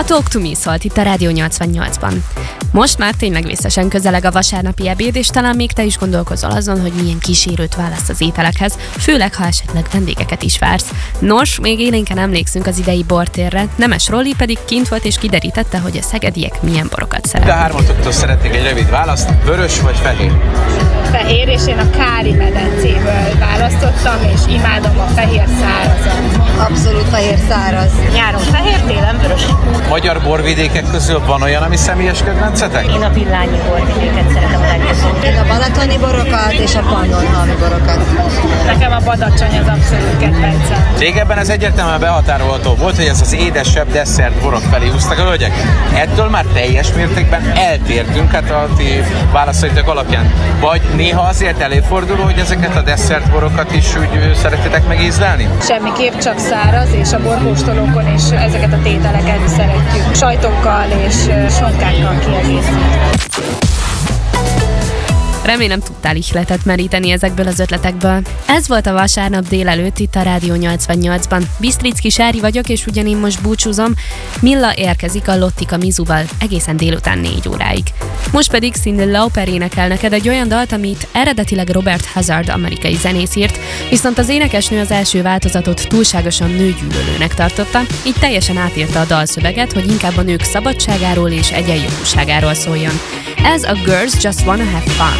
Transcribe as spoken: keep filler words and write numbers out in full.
A Talk to Me szólt itt a Rádió nyolcvannyolcban. Most már tényleg vészesen közeleg a vasárnapi ebéd, és talán még te is gondolkozol azon, hogy milyen kísérőt választ az ételekhez, főleg ha esetleg vendégeket is vársz. Nos, még élénken emlékszünk az idei bortérre, Nemes Rolli pedig kint volt és kiderítette, hogy a szegediek milyen borokat szeretnek. De hármatoktól szeretnék egy rövid választ, vörös vagy fehér? Fehér, és én a Kári medencéből választottam, és imádom a fehér szárazat. Abszolút fehér száraz. Nyáron fehér, télen vörös. Magyar borvidékek közül van olyan, ami személyes kedvencetek? Én a villányi borvidéket szeretem a legjobban. Én a balatoni borokat és a pannonhalmi borokat. Nekem a badacsony az abszolút kedvencem. Régebben ez egyértelműen behatárolható volt, hogy ez az édesebb desszert borok felé húztak a hölgyek. Ettől már teljes mértékben eltértünk, hát a ti válaszaitok alapján. Vagy néha azért előfordul, hogy ezeket a desszertborokat is úgy szeretitek megízlelni? Semmiképp csak száraz, és a borkóstolókon is ezeket a tételeket szeretjük. Sajtokkal és sonkákkal kiegészítve. Remélem tudtál ihletet meríteni ezekből az ötletekből. Ez volt a vasárnap délelőtt itt a Rádió nyolcvannyolcban. Bisztricki Sári vagyok, és ugyanígy most búcsúzom. Milla érkezik a Lottika Mizuval egészen délután négy óráig. Most pedig Cyndi Lauper énekel neked egy olyan dalt, amit eredetileg Robert Hazard amerikai zenész írt, viszont az énekesnő az első változatot túlságosan nőgyűlölőnek tartotta, így teljesen átírta a dalszöveget, hogy inkább a nők szabadságáról és egyenjogúságáról szóljon. Ez a Girls Just Wanna Have Fun.